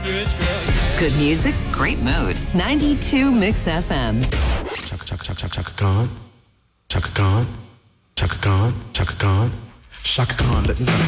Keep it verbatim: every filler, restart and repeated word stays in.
Good music, great mood. ninety-two Mix F M. Chaka chaka chaka chaka chaka Khan, Chaka Khan, Chaka Khan, Chaka Khan, Chaka Khan. Let nothing